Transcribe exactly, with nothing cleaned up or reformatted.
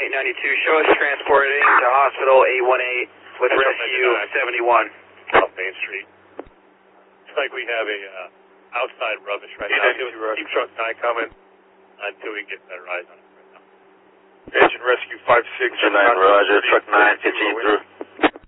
eight ninety-two, show us transporting to hospital eight one eight with rescue seventy-one. Off Main Street. Looks like we have a uh, outside rubbish right now. Keep truck nine coming until we get better eyes on it right now. Engine rescue five six. nine, Roger, truck nine, fifteen through.